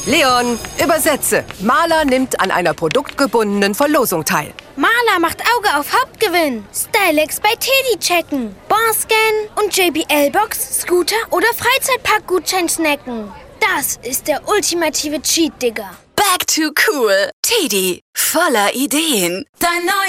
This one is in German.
Leon, übersetze. Maler nimmt an einer produktgebundenen Verlosung teil. Maler macht Auge auf Hauptgewinn. Stylex bei Teddy checken. Barscan und JBL-Box, Scooter oder Freizeitpark-Gutschein snacken. Das ist der ultimative Cheat, Digga. Back to cool. Teddy, voller Ideen. Dein neues